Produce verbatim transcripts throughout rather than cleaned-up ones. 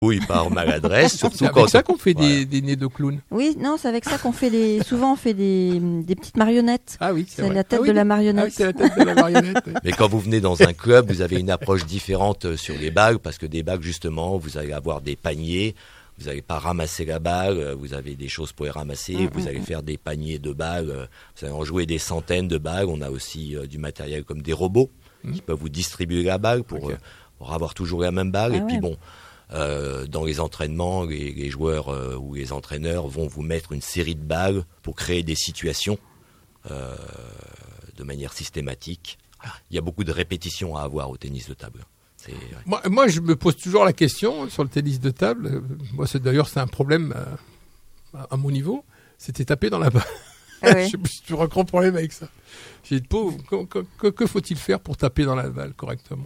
Oui, par maladresse, surtout c'est avec quand ça qu'on fait voilà. des, des nez de clown. Oui, non, c'est avec ça qu'on fait les. Souvent, on fait des, des petites marionnettes. Ah oui, c'est, C'est vrai. la tête ah oui, de la Ah marionnette. oui, c'est la tête de la marionnette. Oui. Mais quand vous venez dans un club, vous avez une approche différente sur les bagues, parce que des bagues, justement, vous allez avoir des paniers, vous n'allez pas ramasser la bague, vous avez des choses pour les ramasser, Mmh, vous mmh, allez mmh. faire des paniers de bagues, vous allez en jouer des centaines de bagues. On a aussi euh, du matériel comme des robots Mmh. qui peuvent vous distribuer la bague pour, Ok. euh, pour avoir toujours la même bague. Ah Et puis ouais. bon, euh, dans les entraînements, les, les joueurs euh, ou les entraîneurs vont vous mettre une série de bagues pour créer des situations euh, de manière systématique. Il y a beaucoup de répétitions à avoir au tennis de table. C'est, ouais. Moi, moi, je me pose toujours la question sur le tennis de table. euh, Moi, c'est, d'ailleurs, c'est un problème euh, à mon niveau. C'était taper dans la balle. Ah ouais. J'ai toujours un grand problème avec ça. J'ai dit, pauvre, que, que, que, que faut-il faire pour taper dans la balle correctement?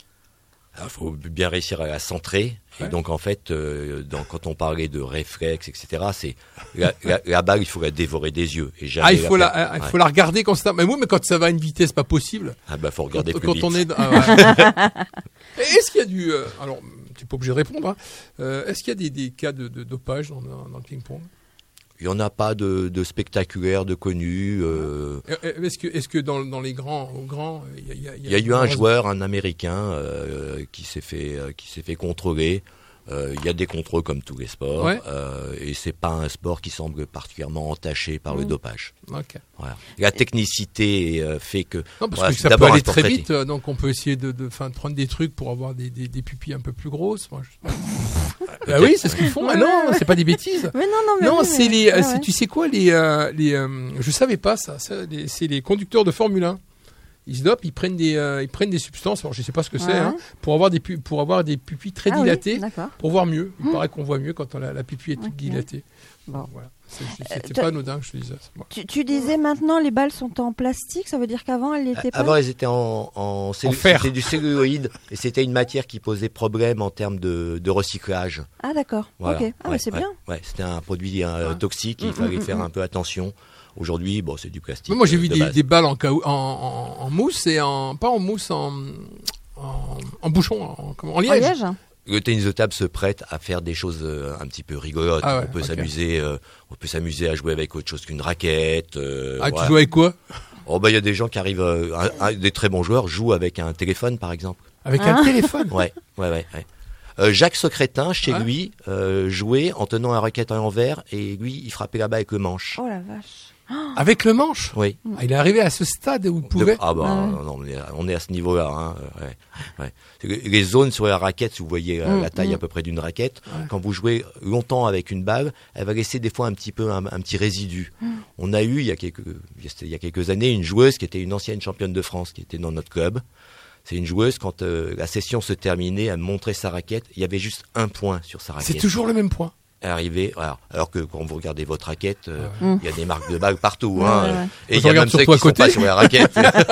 Il faut bien réussir à la centrer. Ouais. Et donc, en fait, euh, dans, quand on parlait de réflexes, et cetera, c'est la, la, la balle, il faut la dévorer des yeux. Et jamais Ah, il faut la, la, il ouais. faut la regarder constamment. Mais oui, mais quand ça va à une vitesse pas possible. Ah bah, faut regarder quand, plus quand vite. on est. Dans- ah, ouais. Est-ce qu'il y a du. euh, alors, tu n'es pas obligé de répondre. Hein. Euh, est-ce qu'il y a des, des cas de, de dopage dans, dans, dans le ping-pong? Il n'y en a pas de, de spectaculaire, de connu. Euh, Euh, Est-ce que, est-ce que dans, dans les grands, aux grands, il y a, il y a, il y a eu un joueur, un Américain, euh, qui s'est fait, euh, qui s'est fait contrôler. Euh, il y a des contrôles comme tous les sports, Ouais. euh, et c'est pas un sport qui semble particulièrement entaché par le Mmh. dopage. Ok. Voilà. La technicité euh, fait que. Non, parce voilà, que c'est ça peut d'abord un aller sport très très vite, euh, donc on peut essayer de, de, fin, de prendre des trucs pour avoir des, des, des pupilles un peu plus grosses. Moi, je... ah oui, c'est ce qu'ils font. Ah non, c'est pas des bêtises. Mais non, non, mais Non, oui, c'est mais- les, ouais, c'est- ouais. tu sais quoi, les, euh, les, euh, je savais pas ça. ça les- c'est les conducteurs de Formule un. Ils se dopent, ils prennent des, euh, ils prennent des substances. Alors je sais pas ce que c'est, Ouais. hein, pour avoir des, pu- pour avoir des pupilles très Ah oui, dilatées, d'accord. pour voir mieux. Il paraît qu'on voit mieux quand on a, la pupille est toute Ok. dilatée. Bon. Voilà. C'est- C'était Euh, pas toi- anodin que je te disais. ça. Bon. Tu, tu disais maintenant les balles sont en plastique, ça veut dire qu'avant elles l'étaient pas. Avant, elles étaient en, en, cellu- En fer. C'était du celluloïd, et c'était une matière qui posait problème en termes de, de recyclage. Ah d'accord. Voilà. Ok. Ah Ouais, ouais, c'est ouais, bien. Ouais, c'était un produit euh, Ouais. toxique, il Mm, fallait mm, faire mm. un peu attention. Aujourd'hui, bon, c'est du plastique. Mais moi j'ai euh, vu de des, base. des balles en, caou- en, en, en mousse et en pas en mousse en en, en bouchon en, comment, en En liège. liège. Le tennis de table se prête à faire des choses euh, un petit peu rigolotes. Ah ouais, on peut ok. s'amuser, euh, on peut s'amuser à jouer avec autre chose qu'une raquette. euh, Ah, voilà. tu joues avec quoi? Oh bah il y a des gens qui arrivent, euh, un- un- des très bons joueurs jouent avec un téléphone par exemple. Avec Ah. un téléphone. Ouais, ouais, ouais. ouais. Euh, Jacques Secrétin, chez Ouais. lui, euh, jouait en tenant un raquette en l'envers et lui, il frappait là-bas avec le manche. Oh la vache. Avec le manche. Oui. Ah, il est arrivé à ce stade où il De- pouvait. ah bah Ah ouais. non, non, on, est, on est à ce niveau-là. Hein, euh, ouais, ouais. C'est que Les zones sur la raquette, si vous voyez la, Mm, la taille mm. à peu près d'une raquette, Ouais. quand vous jouez longtemps avec une balle, elle va laisser des fois un petit peu un, un petit résidu. Mm. On a eu il y a quelques il y a quelques années une joueuse qui était une ancienne championne de France qui était dans notre club. C'est une joueuse, quand euh, la session se terminait, elle montrait sa raquette, il y avait juste un point sur sa raquette. C'est toujours le même point. Arrivé, alors, alors que quand vous regardez votre raquette, euh, Ouais. il y a des marques de balles partout. Ouais, hein, ouais, euh, ouais. Et Quand il y on a regarde même sur ceux toi qui à sont pas côté. sur la raquette.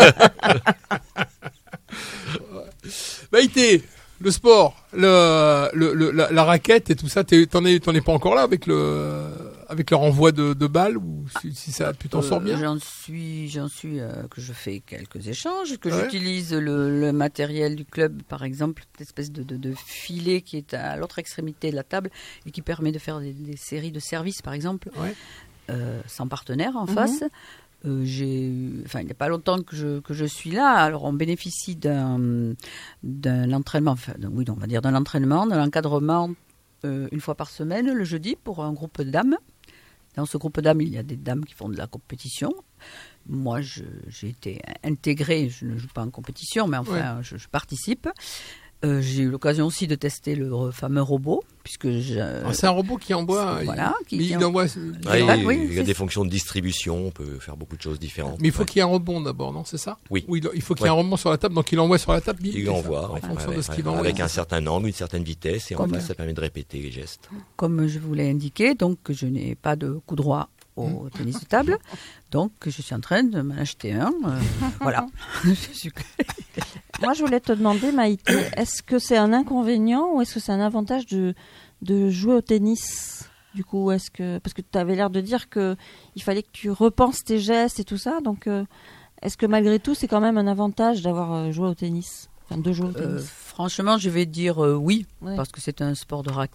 Maïté, le sport, le, le, le- la, la raquette et tout ça, t'es- t'en es, t'en es pas encore là avec le, avec le renvoi de, de balles ou si, si ça, tu t'en sors Euh, bien? J'en suis, j'en suis euh, que je fais quelques échanges, que Ouais. j'utilise le, le matériel du club, par exemple, cette espèce de, de, de filet qui est à l'autre extrémité de la table et qui permet de faire des, des séries de services, par exemple, Ouais. euh, sans partenaire en Mhm. face. Euh, j'ai, eu- enfin, il n'y a pas longtemps que je, que je suis là. Alors, on bénéficie d'un, d'un entraînement, enfin, d'un- oui, on va dire d'un entraînement, d'un encadrement euh, une fois par semaine, le jeudi, pour un groupe de dames. Dans ce groupe de dames, il y a des dames qui font de la compétition. Moi, je- j'ai été intégrée, je ne joue pas en compétition, mais enfin, je, je participe. Euh, j'ai eu l'occasion aussi de tester le re- fameux robot, puisque je... Ah, c'est un robot qui envoie. Voilà, il, qui- il qui- envoie. Ouais, Ah, il, oui, il y a c'est des ça. fonctions de distribution, on peut faire beaucoup de choses différentes. Mais il faut Ouais. qu'il y ait un rebond d'abord, non? C'est ça? Oui. Ou il, il faut qu'il y ait Ouais. un rebond sur la table, donc il envoie sur la table. bim, Il et ça, envoie, en ouais, fonction ouais, de ce ouais, qu'il ouais, envoie. avec un certain angle, une certaine vitesse, et en Comme face, ça. ça permet de répéter les gestes. Comme je vous l'ai indiqué, donc je n'ai pas de coup droit au tennis de table, donc je suis en train de m'en acheter un. euh, voilà. Je suis- Moi, je voulais te demander, Maïté, est-ce que c'est un inconvénient ou est-ce que c'est un avantage de, de jouer au tennis? Du coup, est-ce que parce que tu avais l'air de dire que il fallait que tu repenses tes gestes et tout ça, donc euh, est-ce que malgré tout, c'est quand même un avantage d'avoir euh, joué au tennis? Enfin, de jouer au Euh, tennis. franchement, je vais dire euh, oui, Ouais. parce que c'est un sport de raquette.